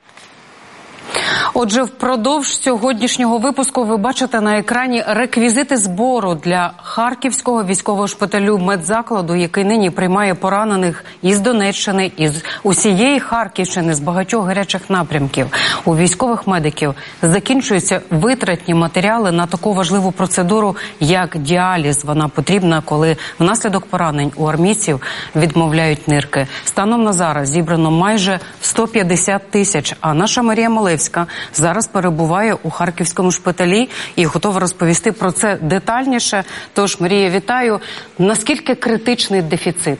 Отже, впродовж сьогоднішнього випуску ви бачите на екрані реквізити збору для Харківського військового шпиталю медзакладу, який нині приймає поранених із Донеччини, із усієї Харківщини, з багатьох гарячих напрямків. У військових медиків закінчуються витратні матеріали на таку важливу процедуру, як діаліз. Вона потрібна, коли внаслідок поранень у армійців відмовляють нирки. Станом на зараз зібрано майже 150 тисяч, а наша Марія Малевська зараз перебуває у Харківському шпиталі і готова розповісти про це детальніше. Тож, Марія, вітаю. Наскільки критичний дефіцит?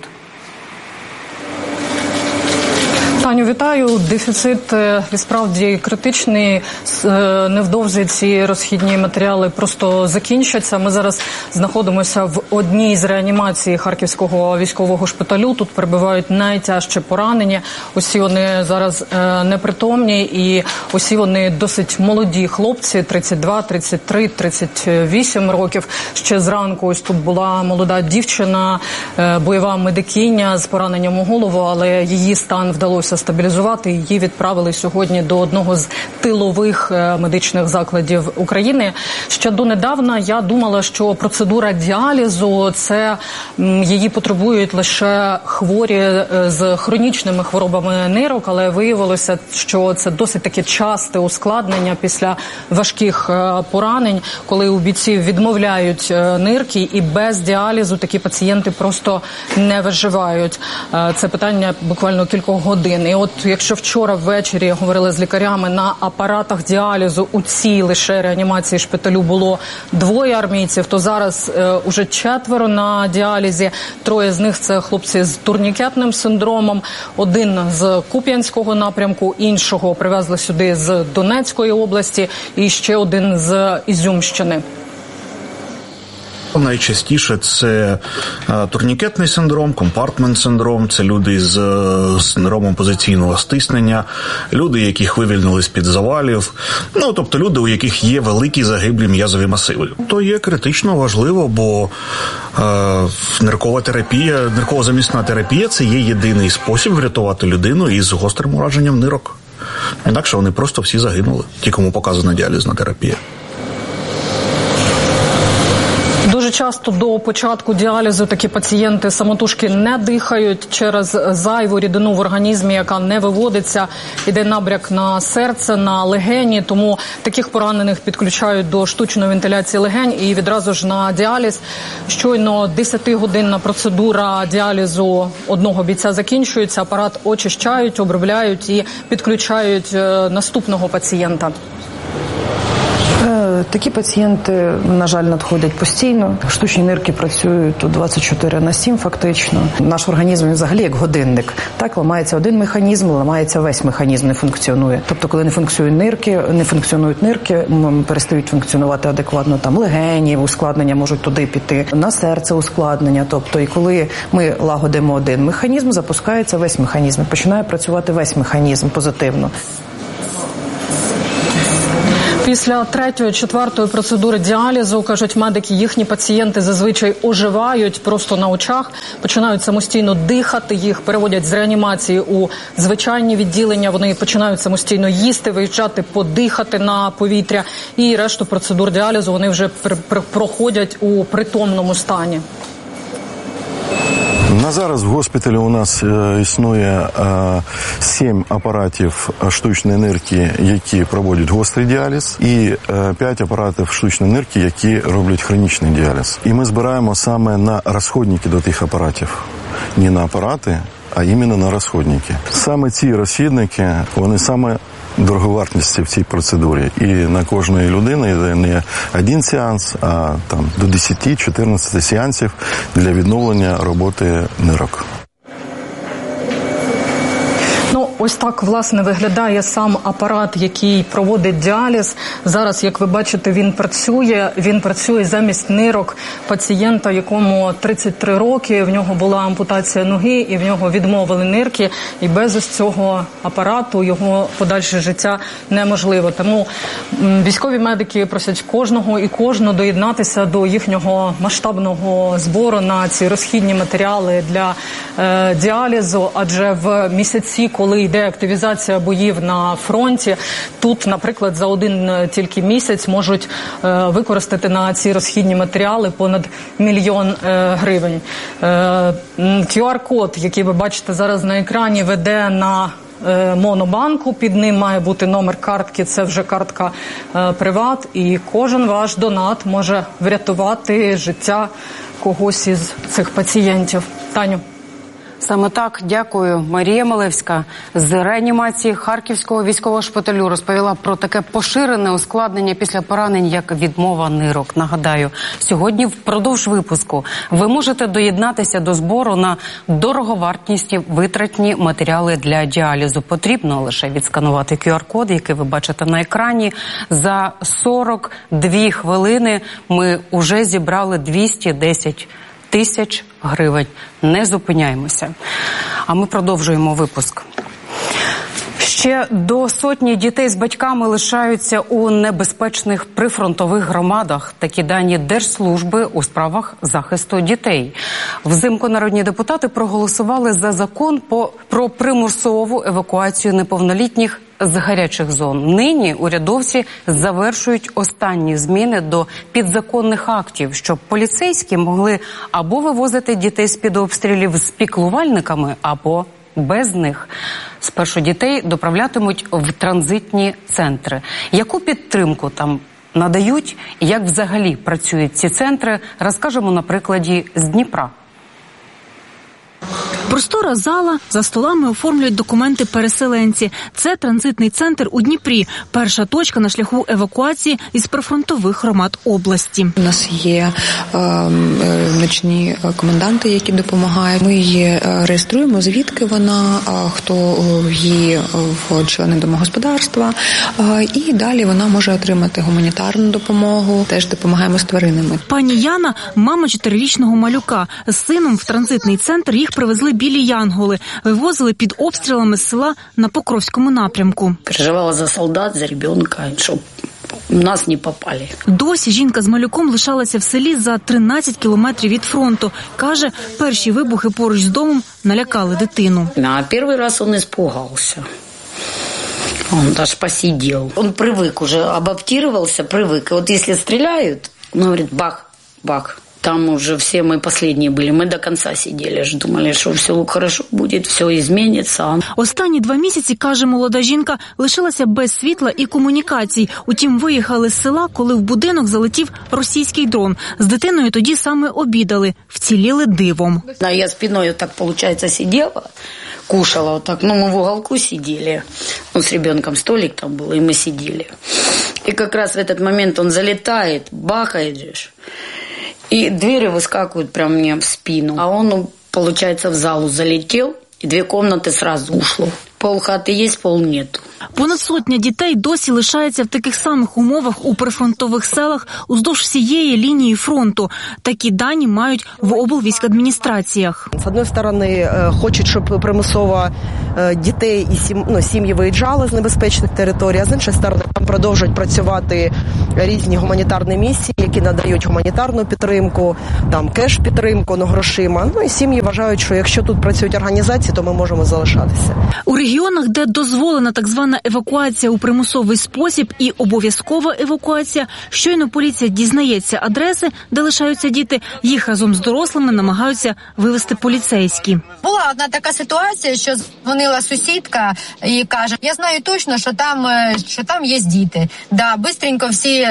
Таню, вітаю. Дефіцит справді критичний. Невдовзі ці розхідні матеріали просто закінчаться. Ми зараз знаходимося в одній з реанімацій Харківського військового шпиталю. Тут перебувають найтяжче поранені. Усі вони зараз непритомні і усі вони досить молоді хлопці, 32, 33, 38 років. Ще зранку ось тут була молода дівчина, бойова медикиня з пораненням у голову, але її стан вдалося стабілізувати. Її відправили сьогодні до одного з тилових медичних закладів України. Ще донедавна я думала, що процедура діалізу, це її потребують лише хворі з хронічними хворобами нирок, але виявилося, що це досить таке часте ускладнення після важких поранень, коли у бійців відмовляють нирки, і без діалізу такі пацієнти просто не виживають. Це питання буквально кількох годин. І от якщо вчора ввечері говорили з лікарями, на апаратах діалізу у цій лише реанімації шпиталю було 2 армійців, то зараз уже 4 на діалізі. 3 з них це хлопці з турнікетним синдромом, 1 з Куп'янського напрямку, іншого привезли сюди з Донецької області і ще 1 з Ізюмщини. Найчастіше це турнікетний синдром, компартмент-синдром, це люди з синдромом позиційного стиснення, люди, яких вивільнили з-під завалів, тобто люди, у яких є великі загиблі м'язові масиви. То є критично важливо, бо нирково-замісна терапія – це є єдиний спосіб врятувати людину із гострим ураженням нирок. Інакше вони просто всі загинули, ті, кому показана діалізна терапія. Дуже Дуже часто до початку діалізу такі пацієнти самотужки не дихають через зайву рідину в організмі, яка не виводиться. Іде набряк на серце, на легені, тому таких поранених підключають до штучної вентиляції легень і відразу ж на діаліз. Щойно 10-годинна процедура діалізу одного бійця закінчується, апарат очищають, обробляють і підключають наступного пацієнта. Такі пацієнти, на жаль, надходять постійно. Штучні нирки працюють 24/7 фактично. Наш організм взагалі як годинник. Так, ламається один механізм, ламається весь механізм, не функціонує. Тобто, коли не функціонують нирки, перестають функціонувати адекватно там легені, ускладнення можуть туди піти, на серце ускладнення. Тобто, і коли ми лагодимо один механізм, запускається весь механізм, починає працювати весь механізм позитивно. Після 3-4 процедури діалізу, кажуть медики, їхні пацієнти зазвичай оживають просто на очах, починають самостійно дихати, їх переводять з реанімації у звичайні відділення, вони починають самостійно їсти, виїжджати, подихати на повітря, і решту процедур діалізу вони вже проходять у притомному стані. На зараз в госпіталі у нас існує 7 апаратів штучної нирки, які проводять гострий діаліз, і 5 апаратів штучної нирки, які роблять хронічний діаліз. І ми збираємо саме на розходники до тих апаратів. Не на апарати, а іменно на розходники. Саме ці розхідники, вони саме дороговартісті в цій процедурі. І на кожної людини йде не один сеанс, а там до 10-14 сеансів для відновлення роботи нирок. Ось так, власне, виглядає сам апарат, який проводить діаліз. Зараз, як ви бачите, він працює замість нирок пацієнта, якому 33 роки, в нього була ампутація ноги, і в нього відмовили нирки, і без ось цього апарату його подальше життя неможливо. Тому військові медики просять кожного і кожну доєднатися до їхнього масштабного збору на ці розхідні матеріали для діалізу, адже в місяці, коли йде активізація боїв на фронті, тут, наприклад, за один тільки місяць можуть використати на ці розхідні матеріали понад 1 мільйон гривень. QR-код, який ви бачите зараз на екрані, веде на Монобанку, під ним має бути номер картки, це вже картка Приват, і кожен ваш донат може врятувати життя когось із цих пацієнтів. Таню. Саме так, дякую. Марія Малевська з реанімації Харківського військового шпиталю розповіла про таке поширене ускладнення після поранень, як відмова нирок. Нагадаю, сьогодні впродовж випуску ви можете доєднатися до збору на дороговартісні витратні матеріали для діалізу. Потрібно лише відсканувати QR-код, який ви бачите на екрані. За 42 хвилини ми вже зібрали 210 тисяч гривень. Не зупиняємося. А ми продовжуємо випуск. Ще до сотні дітей з батьками лишаються у небезпечних прифронтових громадах. Такі дані Держслужби у справах захисту дітей. Взимку народні депутати проголосували за закон про примусову евакуацію неповнолітніх з гарячих зон. Нині урядовці завершують останні зміни до підзаконних актів, щоб поліцейські могли або вивозити дітей з-під обстрілів з піклувальниками, або без них. Спершу дітей доправлятимуть в транзитні центри. Яку підтримку там надають і як взагалі працюють ці центри, розкажемо на прикладі з Дніпра. Простора зала, за столами оформлюють документи переселенці. Це транзитний центр у Дніпрі. Перша точка на шляху евакуації із прифронтових громад області. У нас є ночні коменданти, які допомагають. Ми її реєструємо, звідки вона, хто її в члени домогосподарства. І далі вона може отримати гуманітарну допомогу. Теж допомагаємо з тваринами. Пані Яна – мама 4-річного малюка. З сином в транзитний центр їх привезли білі янголи. Вивозили під обстрілами з села на Покровському напрямку. Переживала за солдат, за ребенка, щоб нас не попали. Досі жінка з малюком лишалася в селі за 13 кілометрів від фронту. Каже, перші вибухи поруч з домом налякали дитину. А перший раз він испугався. Он даже посидел. Он привык уже, адаптировался, привык. И вот если стреляют, он говорит бах, бах. Там уже все мы последние были. Мы до конца сидели, думали, що все хорошо буде, все зміниться. Останні 2 місяці, каже молода жінка, лишилася без світла і комунікацій. Утім, виїхали з села, коли в будинок залетів російський дрон. З дитиною тоді саме обідали, вціліли дивом. Я спиною так, виходить, сиділа, кушала вот так. Мы в уголку сидели. С ребенком столик там был, и мы сидели. И как раз в этот момент он залетает, бахает же. И двери выскакивают прямо мне в спину. А он, получается, в залу залетел, и 2 комнаты сразу ушло. Полхати є, пол нету. Понад 100 дітей досі лишаються в таких самих умовах у прифронтових селах уздовж всієї лінії фронту. Такі дані мають в облвійськадміністраціях. З однієї сторони, хочуть, щоб примусово дітей і сім'ї виїжджали з небезпечних територій, а з іншої сторони, там продовжують працювати різні гуманітарні місії, які надають гуманітарну підтримку, там кеш-підтримку, грошима. І сім'ї вважають, що якщо тут працюють організації, то ми можемо залишатися. У регіонах, де дозволена так звана евакуація у примусовий спосіб і обов'язкова евакуація, щойно поліція дізнається адреси, де лишаються діти, їх разом з дорослими намагаються вивезти поліцейські. Була одна така ситуація, що дзвонила сусідка і каже, я знаю точно, що там є діти. Да, бистренько всі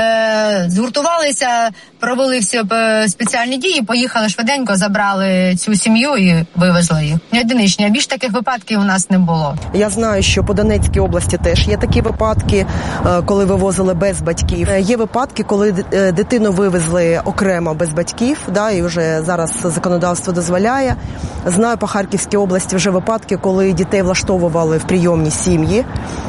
згуртувалися, провели всі спеціальні дії, поїхали швиденько, забрали цю сім'ю і вивезли їх. Не одиничні, а більш таких випадків у нас не було. Я знаю, що по Донецькій області теж є такі випадки, коли вивозили без батьків. Є випадки, коли дитину вивезли окремо без батьків, і вже зараз законодавство дозволяє. Знаю по Харківській області вже випадки, коли дітей влаштовували в прийомні сім'ї.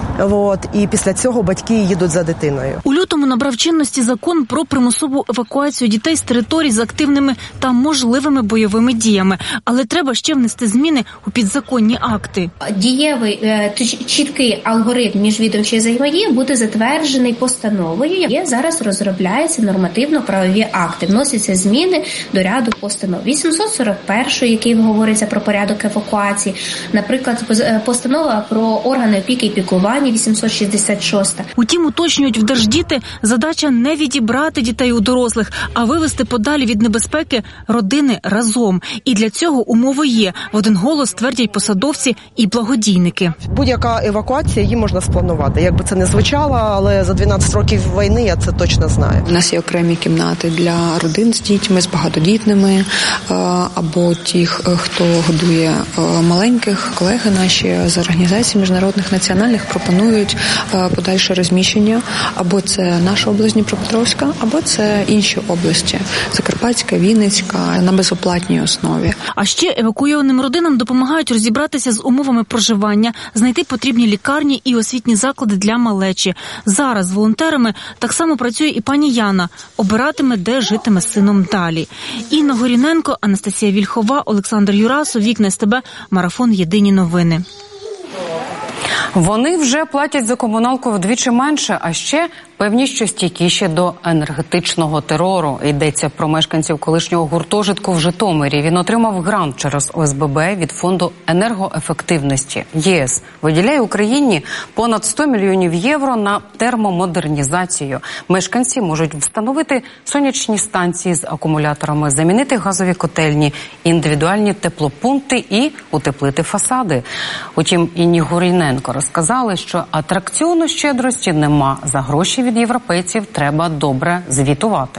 І після цього батьки їдуть за дитиною. У лютому набрав чинності закон про примусову евакуацію дітей з територій з активними та можливими бойовими діями. Але треба ще внести зміни у підзаконні акти. Дієвий, чіткий алгоритм міжвідомчої взаємодії буде затверджений постановою. Зараз розробляються нормативно-правові акти. Вносяться зміни до ряду постанов. 841, який говориться про порядок евакуації. Наприклад, постанова про органи опіки і піклування 866. Утім, уточнюють в Держдіти, задача не відібрати дітей у дорослих, а вивести подалі від небезпеки родини разом. І для цього умови є. В один голос твердять посадовці і благодійники. Будь-яка евакуація, її можна спланувати. Якби це не звучало, але за 12 років війни я це точно знаю. У нас є окремі кімнати для родин з дітьми, з багатодітними, або тих, хто годує маленьких. Колеги наші з організацій міжнародних національних пропонують подальше розміщення. Або це наша область Дніпропетровська, або це інші області. Закарпатська, Вінницька, на безоплатній основі. А ще евакуйованим родинам допомагають розібратися з умовами проживання, знайти потрібні лікарні і освітні заклади для малечі. Зараз з волонтерами так само працює і пані Яна. Обиратиме, де житиме з сином далі. Інна Горіненко, Анастасія Вільхова, Олександр Юрасов, Вікна СТБ, Марафон Єдині новини. Вони вже платять за комуналку вдвічі менше, а ще певні, що стійкіші до енергетичного терору. Йдеться про мешканців колишнього гуртожитку в Житомирі. Він отримав грант через ОСББ від Фонду енергоефективності. ЄС виділяє Україні понад 100 мільйонів євро на термомодернізацію. Мешканці можуть встановити сонячні станції з акумуляторами, замінити газові котельні, індивідуальні теплопункти і утеплити фасади. Утім, Інні Горіненко розказали, що атракціону щедрості нема. За гроші від європейців треба добре звітувати.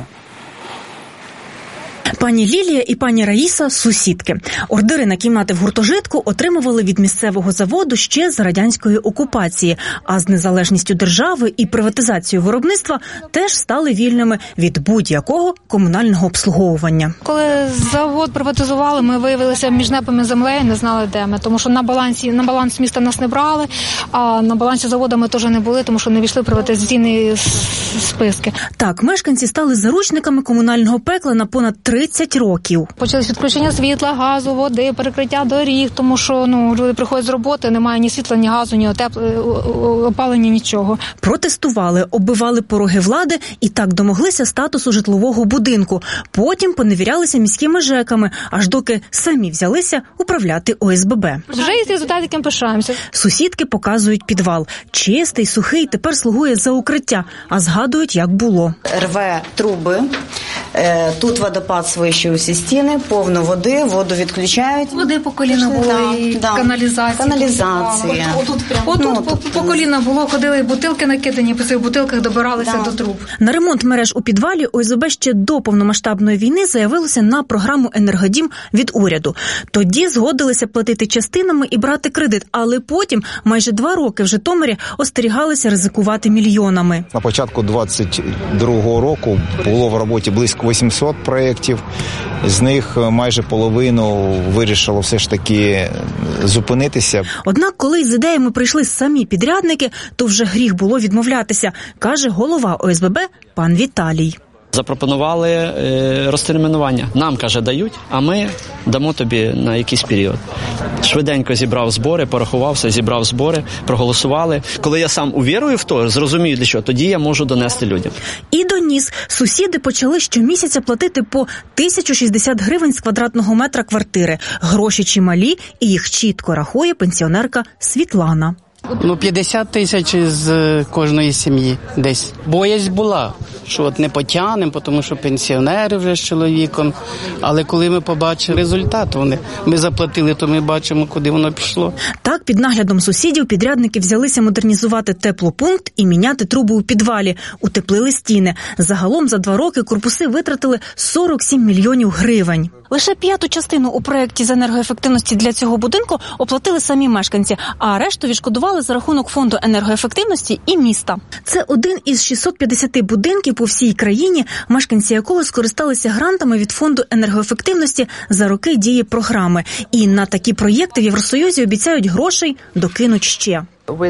Пані Лілія і пані Раїса – сусідки. Ордери на кімнати в гуртожитку отримували від місцевого заводу ще з радянської окупації, а з незалежністю держави і приватизацією виробництва теж стали вільними від будь-якого комунального обслуговування. Коли завод приватизували, ми виявилися між небом і землею, не знали, де ми, тому що на баланс міста нас не брали, а на балансі заводу ми теж не були, тому що не війшли в приватизаційні списки. Так, мешканці стали заручниками комунального пекла на понад 30 30 років. Почалось відключення світла, газу, води, перекриття доріг, тому що люди приходять з роботи, немає ні світла, ні газу, ні опалення, нічого. Протестували, оббивали пороги влади і так домоглися статусу житлового будинку. Потім поневірялися міськими ЖЕКами, аж доки самі взялися управляти ОСББ. Вже є результат, яким пишаємося. Сусідки показують підвал. Чистий, сухий, тепер слугує за укриття, а згадують, як було. Рве труби, тут водопад свищує усі стіни, повно води, воду відключають. Води по коліна було, і каналізація. Отут по коліна було, ходили бутилки накидані, по цих бутилках добиралися до труб. На ремонт мереж у підвалі ОСББ ще до повномасштабної війни заявилося на програму «Енергодім» від уряду. Тоді згодилися платити частинами і брати кредит, але потім майже 2 роки в Житомирі остерігалися ризикувати мільйонами. На початку 22-го року було в роботі близько 800 проєктів. З них майже половину вирішило все ж таки зупинитися. Однак, коли з ідеями прийшли самі підрядники, то вже гріх було відмовлятися, каже голова ОСББ пан Віталій. Запропонували розтермінування. Нам, каже, дають, а ми дамо тобі на якийсь період. Швиденько зібрав збори, порахувався, зібрав збори, проголосували. Коли я сам увірую в то, зрозумію для чого, тоді я можу донести людям. І доніс. Сусіди почали щомісяця платити по 1060 гривень з квадратного метра квартири. Гроші чималі, і їх чітко рахує пенсіонерка Світлана. 50 тисяч з кожної сім'ї десь. Боязнь була, що не потягнемо, тому що пенсіонери вже з чоловіком. Але коли ми побачили результат, ми заплатили, то ми бачимо, куди воно пішло. Так, під наглядом сусідів підрядники взялися модернізувати теплопункт і міняти труби у підвалі. Утеплили стіни. Загалом за 2 роки корпуси витратили 47 мільйонів гривень. Лише 1/5 частину у проєкті з енергоефективності для цього будинку оплатили самі мешканці, а решту відшкодували за рахунок фонду енергоефективності і міста. Це один із 650 будинків по всій країні, мешканці якого скористалися грантами від фонду енергоефективності за роки дії програми. І на такі проєкти в Євросоюзі обіцяють грошей докинуть ще.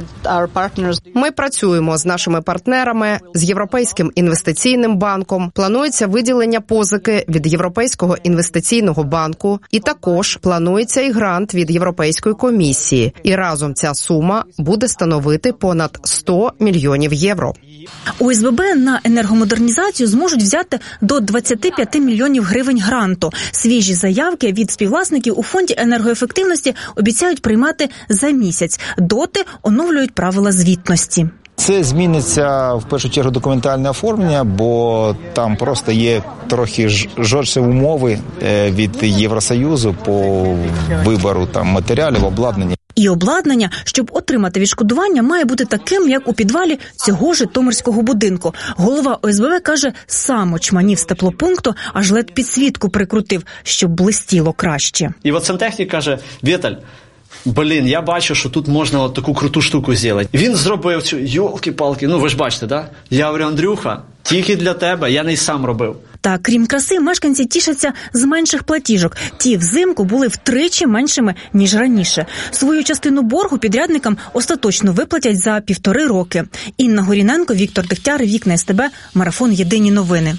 Ми працюємо з нашими партнерами, з Європейським інвестиційним банком. Планується виділення позики від Європейського інвестиційного банку. І також планується і грант від Європейської комісії. І разом ця сума буде становити понад 100 мільйонів євро. ОСББ на енергомодернізацію зможуть взяти до 25 мільйонів гривень гранту. Свіжі заявки від співвласників у фонді енергоефективності обіцяють приймати за місяць. Доти оновлюють правила звітності. Це зміниться, в першу чергу, документальне оформлення, бо там просто є трохи жорсткі умови від Євросоюзу по вибору матеріалів, обладнання. І обладнання, щоб отримати відшкодування, має бути таким, як у підвалі цього житомирського будинку. Голова ОСББ каже, сам очманів з теплопункту, аж LED-підсвітку прикрутив, щоб блистіло краще. І от сантехнік каже, Віталь, я бачу, що тут можна таку круту штуку зробити. Він зробив цю, йолки-палки, ви ж бачите, да? Я говорю, Андрюха, тільки для тебе, я не й сам робив. Та крім краси, мешканці тішаться з менших платіжок. Ті взимку були втричі меншими, ніж раніше. Свою частину боргу підрядникам остаточно виплатять за 1,5 роки. Інна Горіненко, Віктор Дегтяр, Вікна СТБ, Марафон Єдині новини.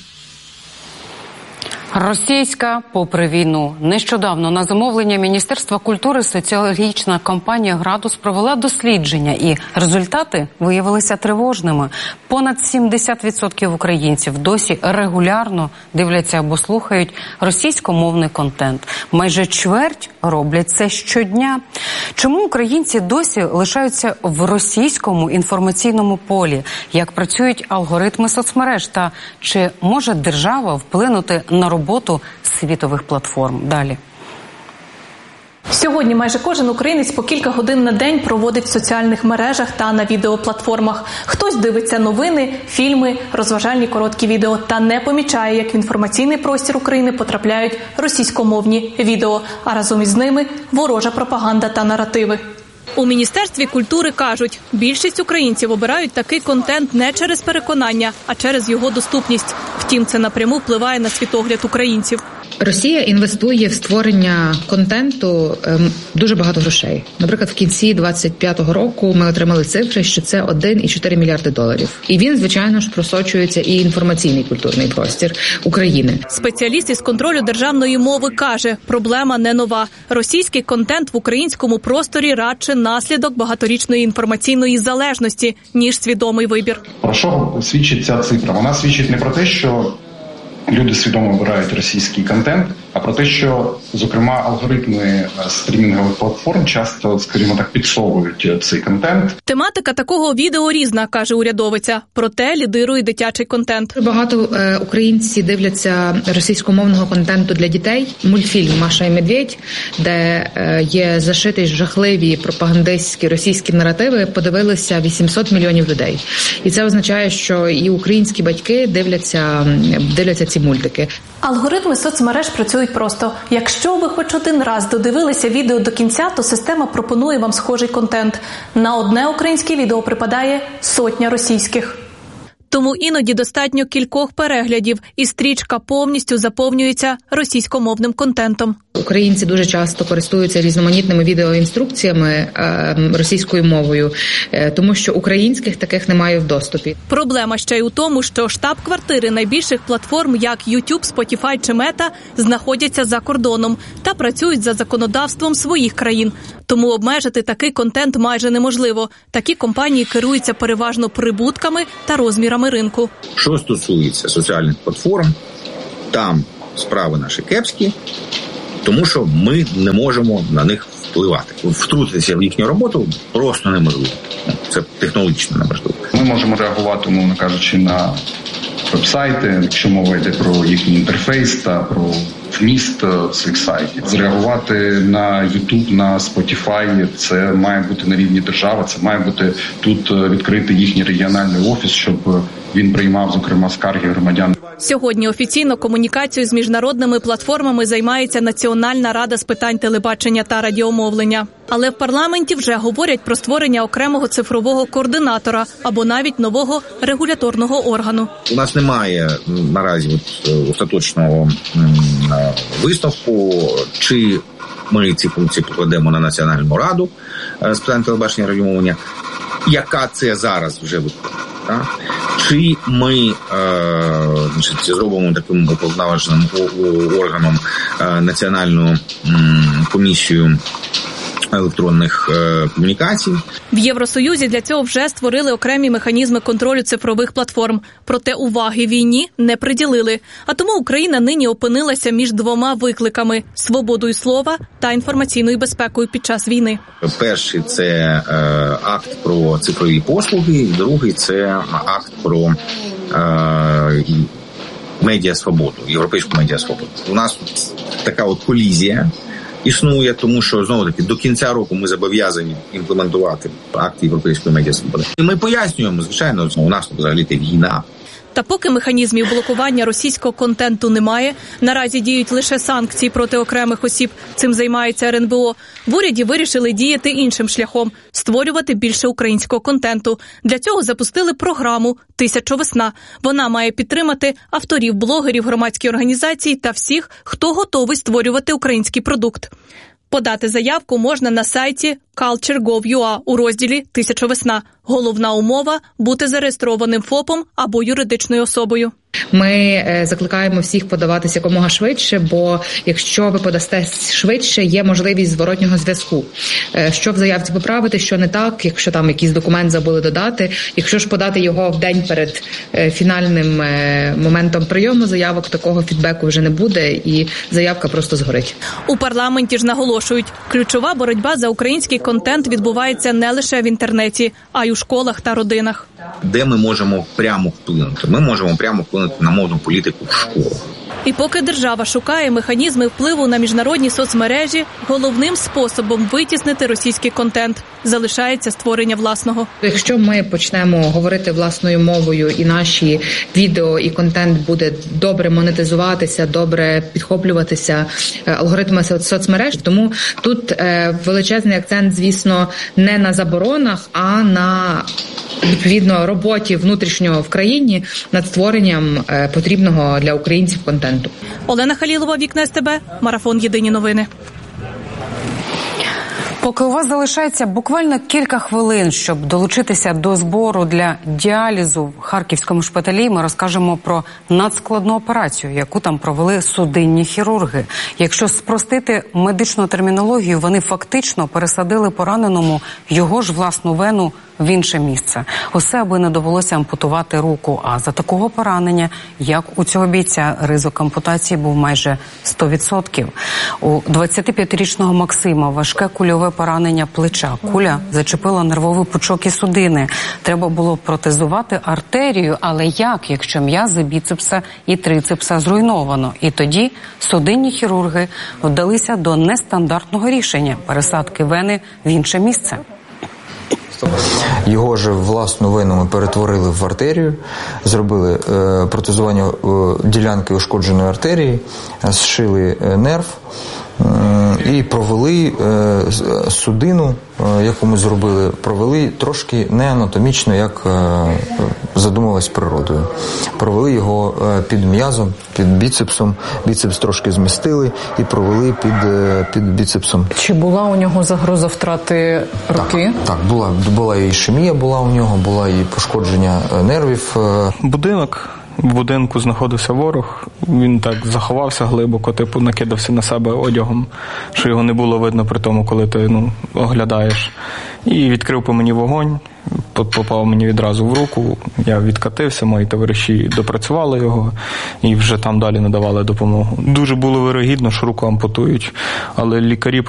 Російська попри війну. Нещодавно на замовлення Міністерства культури соціологічна компанія «Градус» провела дослідження, і результати виявилися тривожними. Понад 70% українців досі регулярно дивляться або слухають російськомовний контент. Майже чверть роблять це щодня. Чому українці досі лишаються в російському інформаційному полі? Як працюють алгоритми соцмереж? Та чи може держава вплинути на роботу світових платформ? Далі. Сьогодні майже кожен українець по кілька годин на день проводить в соціальних мережах та на відеоплатформах. Хтось дивиться новини, фільми, розважальні короткі відео та не помічає, як в інформаційний простір України потрапляють російськомовні відео, а разом із ними ворожа пропаганда та наративи. У Міністерстві культури кажуть, більшість українців обирають такий контент не через переконання, а через його доступність. Втім, це напряму впливає на світогляд українців. Росія інвестує в створення контенту дуже багато грошей. Наприклад, в кінці 25-го року ми отримали цифри, що це 1,4 мільярди доларів. І він, звичайно ж, просочується і інформаційний культурний простір України. Спеціаліст із контролю державної мови каже, проблема не нова. Російський контент в українському просторі радше наслідок багаторічної інформаційної залежності, ніж свідомий вибір. Про що свідчить ця цифра? Вона свідчить не про те, що люди свідомо обирають російський контент, а про те, що, зокрема, алгоритми стрімінгових платформ часто, скажімо так, підсовують цей контент. Тематика такого відео різна, каже урядовиця. Проте лідирує дитячий контент. Багато українці дивляться російськомовного контенту для дітей. Мультфільм «Маша і Медведь», де є зашиті жахливі пропагандистські російські наративи, подивилися 800 мільйонів людей. І це означає, що і українські батьки дивляться ці мультики. Алгоритми соцмереж працюють просто. Якщо ви хоч один раз додивилися відео до кінця, то система пропонує вам схожий контент. На одне українське відео припадає 100 російських. Тому іноді достатньо кількох переглядів, і стрічка повністю заповнюється російськомовним контентом. Українці дуже часто користуються різноманітними відеоінструкціями російською мовою, тому що українських таких немає в доступі. Проблема ще й у тому, що штаб-квартири найбільших платформ, як YouTube, Spotify чи Meta, знаходяться за кордоном та працюють за законодавством своїх країн. Тому обмежити такий контент майже неможливо. Такі компанії керуються переважно прибутками та розмірами ринку. Що стосується соціальних платформ, там справи наші кепські, тому що ми не можемо на них впливати. Втрутитися в їхню роботу просто неможливо. Це технологічно неможливо. Ми можемо реагувати, умовно кажучи, на веб-сайти, якщо мова йде про їхній інтерфейс та про вміст цих сайтів. Зреагувати на YouTube, на Spotify – це має бути на рівні держави, це має бути тут відкритий їхній регіональний офіс, щоб він приймав, зокрема, скарги громадян. Сьогодні офіційно комунікацією з міжнародними платформами займається Національна рада з питань телебачення та радіомовлення. Але в парламенті вже говорять про створення окремого цифрового координатора або навіть нового регуляторного органу. У нас немає наразі остаточного висновку, чи ми ці функції покладемо на Національну раду з питань телебачення і радіомовлення, яка це зараз вже виконує. Чи ми зробимо таким уповноваженим органом Національну комісію електронних комунікацій. В Євросоюзі для цього вже створили окремі механізми контролю цифрових платформ. Проте уваги війні не приділили. А тому Україна нині опинилася між двома викликами – свободою слова та інформаційною безпекою під час війни. Перший – це акт про цифрові послуги, другий – це акт про медіасвободу, європейську медіасвободу. У нас тут така от колізія існує, тому що, знову-таки, до кінця року ми зобов'язані імплементувати акт європейської медіасвободи. І ми пояснюємо, звичайно, у нас тут взагалі-то війна. Та поки механізмів блокування російського контенту немає, наразі діють лише санкції проти окремих осіб, цим займається РНБО, в уряді вирішили діяти іншим шляхом – створювати більше українського контенту. Для цього запустили програму «1000 весна». Вона має підтримати авторів, блогерів, громадські організації та всіх, хто готовий створювати український продукт. Подати заявку можна на сайті culture.gov.ua у розділі «1000 весна». Головна умова – бути зареєстрованим ФОПом або юридичною особою. Ми закликаємо всіх подаватися якомога швидше, бо якщо ви подасте швидше, є можливість зворотнього зв'язку. Що в заявці поправити, що не так, якщо там якийсь документ забули додати. Якщо ж подати його в день перед фінальним моментом прийому заявок, такого фідбеку вже не буде і заявка просто згорить. У парламенті ж наголошують, ключова боротьба за український контент відбувається не лише в інтернеті, а й у школах та родинах. Де ми можемо прямо вплинути? Ми можемо прямо вплинути на мовну політику в школах. І поки держава шукає механізми впливу на міжнародні соцмережі, головним способом витіснити російський контент залишається створення власного. Якщо ми почнемо говорити власною мовою і наші відео і контент буде добре монетизуватися, добре підхоплюватися алгоритми соцмереж, тому тут величезний акцент, звісно, не на заборонах, а на відповідно роботі внутрішнього в країні над створенням потрібного для українців контенту. пацієнту. Олена Халілова, Вікна СТБ, Марафон. Єдині новини. Поки у вас залишається буквально кілька хвилин, щоб долучитися до збору для діалізу в Харківському шпиталі, ми розкажемо про надскладну операцію, яку там провели судинні хірурги. Якщо спростити медичну термінологію, вони фактично пересадили пораненому його ж власну вену в інше місце. Усе, аби не довелося ампутувати руку. А за такого поранення, як у цього бійця, ризик ампутації був майже 100%. У 25-річного Максима важке кульове поранення плеча. Куля зачепила нервовий пучок і судини. Треба було протезувати артерію, але як, якщо м'язи біцепса і трицепса зруйновано? І тоді судинні хірурги вдалися до нестандартного рішення – пересадки вени в інше місце. Його ж власну вену ми перетворили в артерію, зробили протезування ділянки ушкодженої артерії, зшили нерв і провели судину, яку ми зробили, провели трошки не анатомічно, як задумалось природою. Провели його під м'язом, під біцепсом, біцепс трошки змістили і провели під біцепсом. Чи була у нього загроза втрати руки? Так, була і ішемія була у нього, була і пошкодження нервів. В будинку знаходився ворог, він так заховався глибоко, накидався на себе одягом, що його не було видно при тому, коли ти оглядаєш. І відкрив по мені вогонь, попав мені відразу в руку, я відкатився, мої товариші допрацювали його і вже там далі надавали допомогу. Дуже було вирогідно, що руку ампутують, але лікарі